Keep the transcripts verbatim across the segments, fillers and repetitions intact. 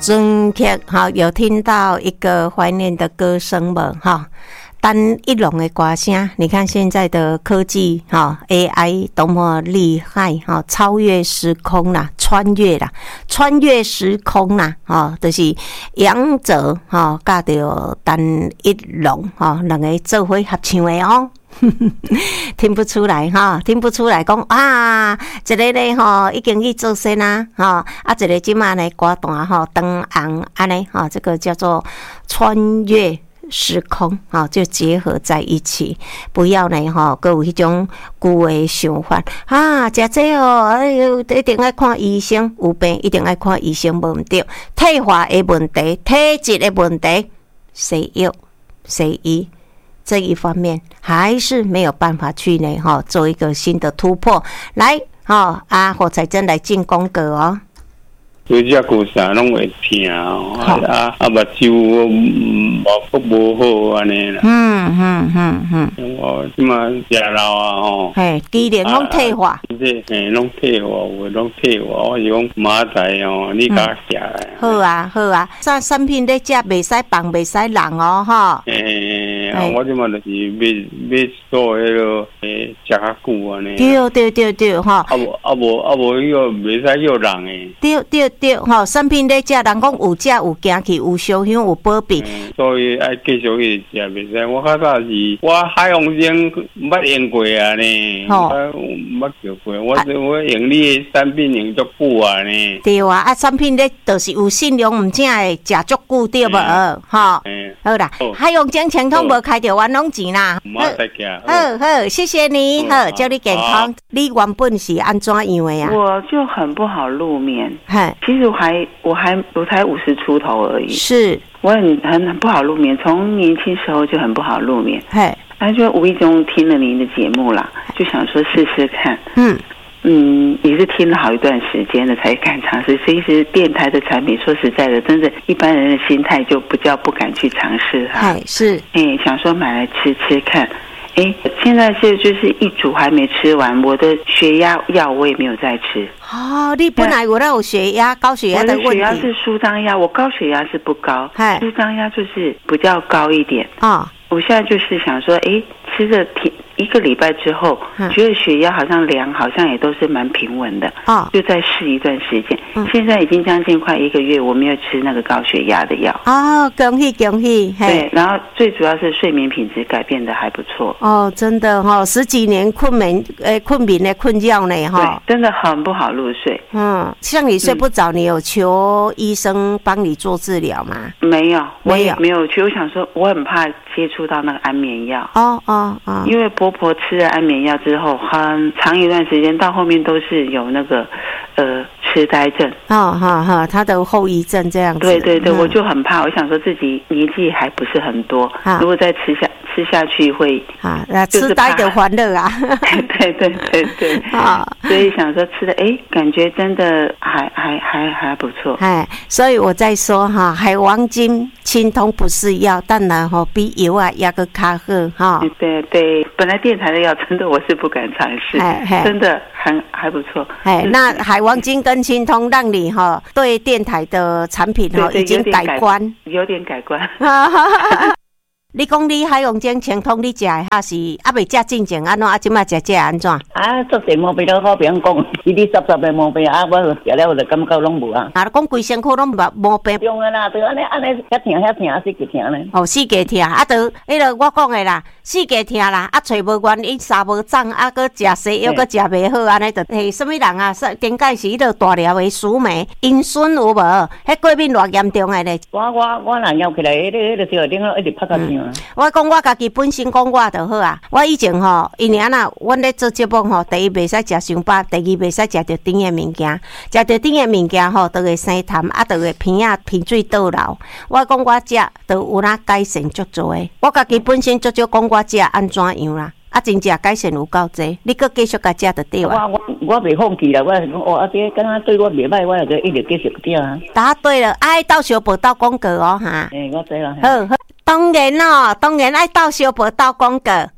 尊客哈，有听到一个怀念的歌声吗？哈，单一龙的歌声，你看现在的科技哈 ，A I 多么厉害哈，超越时空啦，穿越啦，穿越时空啦，哈，就是杨哲哈，甲着单一龙哈，两个做伙合唱的哦。听不出来哈，听不出来讲啊，一个咧吼已经去做先啦，哈啊，一个即马呢歌单吼灯红安尼哈，这个叫做穿越时空哈，就结合在一起，不要呢哈，各有迄种旧的想法啊，食这哦，哎呦，一定爱看医生，有病一定爱看医生，无毋对，退化的问题、体质的问题，西药、西医。这一方面还是没有办法去呢哈，做一个新的突破。来哈，啊何彩珍来进功格哦。 有只骨啥拢会疼哦，啊啊目睭目骨无好安尼啦。嗯嗯嗯嗯。我即马食老啊吼。嘿， 机能拢退化。 即嘿拢退化，有拢退化。我是讲明仔哦，你甲食来。 好啊好啊，啥产品咧食袂使放袂使人哦吼。 诶，我即马就是要要做迄个诶食较久安尼。 对对对对吼。 啊无啊无啊无迄个袂使约人诶。 对对。对吼，产品咧食，人讲有食有行去，有烧香有保庇、 嗯，所以爱继续去食袂使。我较早是，我海洋经捌用过啊呢，我捌叫过。我我用你的产品用足久啊呢。 对啊，啊产品咧就是有信用，毋正会食足久对无？吼、嗯，好啦，海洋经全通无开着冤枉钱啦。 唔好再惊。 好好，谢谢你，好，祝你健康。你原本是安怎样的呀？ 我就很不好入眠，嘿。其实我还我还我才五十出头而已， 是我很很很不好入眠，从年轻时候就很不好入眠。嘿，然后就无意中听了您的节目啦，就想说试试看。嗯嗯，也是听了好一段时间了才敢尝试。其实电台的产品，说实在的，真的一般人的心态就不叫不敢去尝试哈。 哎，是哎，想说买来吃吃看。哎，现在是就是一组还没吃完，我的血压药我也没有再吃。 哦，你本来有那有血压、高血压的问题。 我的血压是舒张压，我高血压是不高，舒张压就是比较高一点。啊、哦，我现在就是想说，哎，吃了挺一个礼拜之后，嗯、觉得血压好像量好像也都是蛮平稳的。哦，就再试一段时间。嗯，现在已经将近快一个月，我没有吃那个高血压的药。 哦，恭喜恭喜！ 对，然后最主要是睡眠品质改变的还不错。 哦，真的哈、哦，十几年困眠诶困眠的困扰呢哈， 对，真的很不好入睡。 嗯，像你睡不着、嗯，你有求医生帮你做治疗吗？ 没有，我也没有去。我想说，我很怕接触到那个安眠药。 哦哦哦， 因为婆婆吃了安眠药之后，很长一段时间到后面都是有那个呃痴呆症。 哦哈哈，他的后遗症这样子。 对对对、嗯，我就很怕，我想说自己年纪还不是很多，啊、如果再吃下吃下去会啊，那痴呆的欢乐啊。 对对对对啊，所以想说吃的，哎，感觉真的还还还还不错。 哎，所以我在说哈，海王金清通不是药，但然后比药啊压个卡好哈。 对对，本来电台的药真的我是不敢尝试，真的还还不错。 哎，那海王金跟清通让你哈对电台的产品哈已经改观， 有点改观。 你讲你海洋精清通你食的还是还未食进前安怎？啊，即马食这安怎？ 啊，做些毛病都好，别讲，哩哩杂杂的毛病啊，我食了我就感觉拢无啊。 啊，讲规身躯拢无毛病。 中啊啦，对安尼安尼，遐疼遐疼，死个疼咧。 哦，死个疼，啊，就迄个我讲的啦，死个疼啦，啊，找无原因，三无涨，啊，搁食西药，搁食袂好，安尼就嘿，什么人啊？顶届是迄个大条的鼠眉阴孙有无？迄过敏偌严重的咧。 我我我若摇起来，迄个迄个小顶一直拍到疼。 我讲我家己本身讲我就好啊。我以前吼，因为安那，阮咧做节目吼，第一袂使食伤饱，第二袂使食着甜的物件，食着甜的物件吼，都会生痰，啊，都会鼻啊鼻水倒流。我讲我食，都有哪改善足多的。我家己本身足少讲我食安怎样啦。啊，真正改善有够济，你搁继续甲食就对啊。 我我我袂放弃啦，我是讲哦，啊这敢若对我袂歹，我就一直继续点啊。 答对了，爱到小报道广告哦哈。 诶、欸，我知啦。 好好，当然哦，当然爱到小报道广告。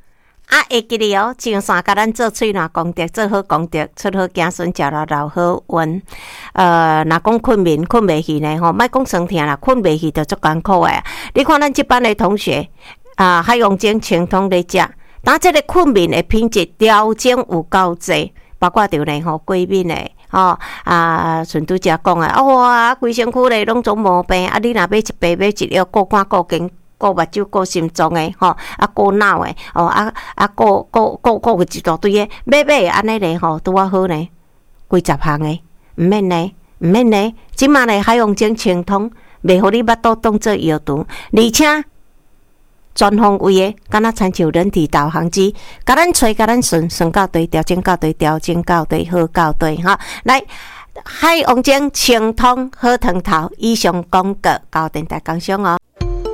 啊，会记哩哦，上山甲咱做喙暖功德，做好功德，出好子孙，食了老好运。呃，若讲困眠困袂去呢，吼，莫讲酸痛啦，困袂去就足艰苦诶。你看咱这班的同学啊，海洋精清通咧食，但这个困眠的品质调整有够济，包括着呢吼过敏诶。吼、哦、啊，顺拄则讲诶，哇，规身躯咧拢总无病，啊，你若买一杯买一药，顾肝顾筋。顾目睭、顾心脏诶，吼，啊，顾脑诶，哦，啊啊，顾顾顾顾一大堆诶，买买安尼咧，吼，拄啊好呢，几十项诶，毋免呢，毋免呢，即马咧海洋精清通，袂互你巴肚当做药毒，而且全方位诶，敢若亲像人体导航机，甲咱吹，甲咱顺，顺到对，调整到对，调整到对，好到对，哈，来。海洋精清通好汤头，以上广告交电台工商哦。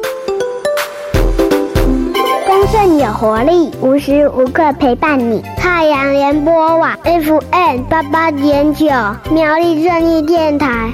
丰盛有活力，无时无刻陪伴你。太阳联播网 F M 八八点九，苗栗正义电台。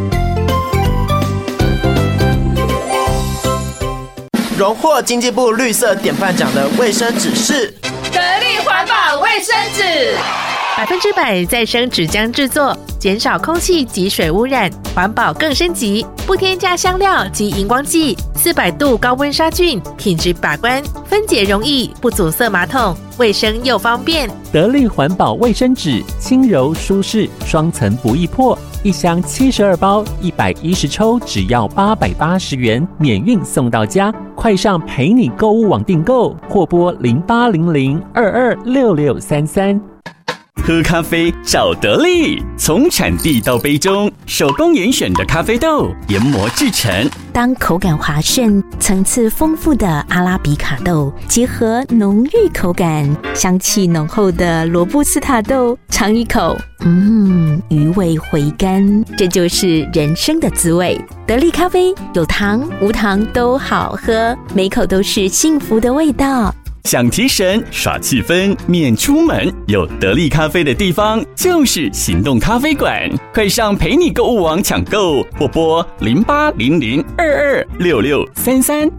荣获经济部绿色典范奖的卫生纸是得力环保卫生纸， 百分之百再生纸浆制作，减少空气及水污染，环保更升级，不添加香料及荧光剂，四百度高温杀菌，品质把关，分解容易，不阻塞马桶，卫生又方便。 得力环保卫生纸，轻柔舒适，双层不易破，一箱七十二包，一百一十抽，只要八百八十元，免运送到家。快上陪你购物网订购，或拨零八零零二二六六三三。 喝咖啡找得力，从产地到杯中，手工严选的咖啡豆研磨制成。 当口感滑顺、层次丰富的阿拉比卡豆结合浓郁口感、香气浓厚的罗布斯塔豆，尝一口，嗯，余味回甘，这就是人生的滋味。得力咖啡有糖无糖都好喝，每口都是幸福的味道。 想提神耍气氛免出门，有得力咖啡的地方就是行动咖啡馆。快上陪你购物网抢购，或拨零八零零二二六六三三。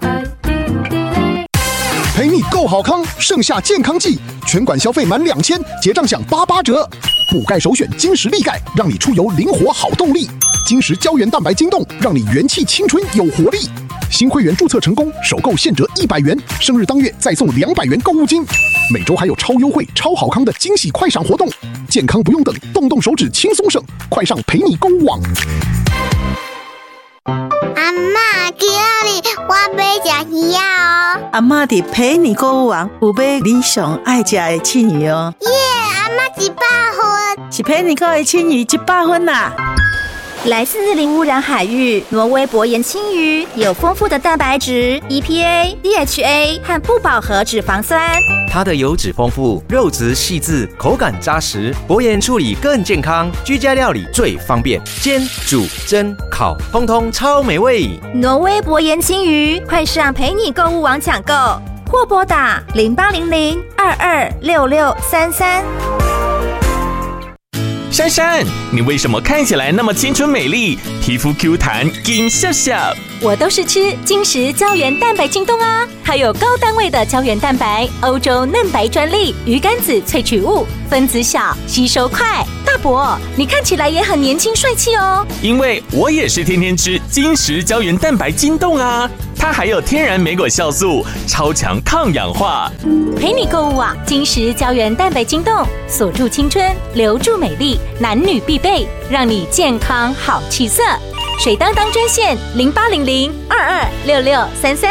陪你购好康，盛夏健康季，全馆消费满两千，结账享八八折。补钙首选金石力钙，让你出游灵活好动力。金石胶原蛋白晶冻，让你元气青春有活力。新会员注册成功，首购现折一百元，生日当月再送两百元购物金。每周还有超优惠、超好康的惊喜快闪活动，健康不用等，动动手指轻松省，快上陪你购物网。 阿嬷，今日我买吃鱼哦。 阿嬷伫陪你购物网有买你上爱吃的青鱼哦。 耶，阿嬷一百分， 是陪你购的青鱼一百分啦。 来自零污染海域，挪威薄盐青鱼有丰富的蛋白质、E P A、D H A 和不饱和脂肪酸。 它的油脂丰富，肉质细致，口感扎实，薄盐处理更健康，居家料理最方便，煎、煮、蒸、烤，通通超美味。 挪威薄盐青鱼，快上陪你购物网抢购，或拨打零八零零二二六六三三。 珊珊，你为什么看起来那么青春美丽，皮肤 Q 弹，金笑笑？ 我都是吃金石胶原蛋白晶冻啊，还有高单位的胶原蛋白，欧洲嫩白专利，鱼肝子萃取物，分子小，吸收快。大伯，你看起来也很年轻帅气哦。 因为我也是天天吃金石胶原蛋白晶冻啊，它还有天然莓果酵素，超强抗氧化。 陪你购物网，金石胶原蛋白晶冻，锁住青春，留住美丽，男女必备，让你健康好气色。水当当专线零八零零二二六六三三。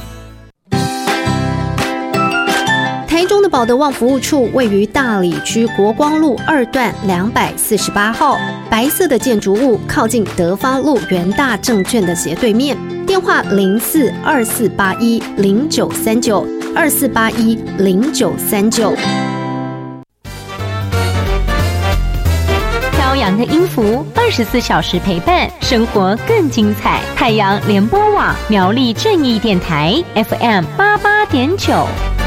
台中的保德旺服务处位于大里区国光路二段两百四十八号，白色的建筑物靠近德发路元大证券的斜对面。电话零四二四八一零九三九二四八一零九三九。 飘扬的音符，二十四小时陪伴，生活更精彩。太阳联播网苗栗正义电台 F M 八八点九。